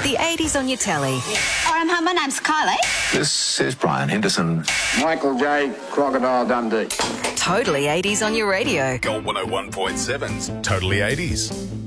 The 80s on your telly. My name's Kylie. This is Brian Henderson. Michael J. Crocodile Dundee. Totally 80s on your radio. Gold 101.7's Totally 80s.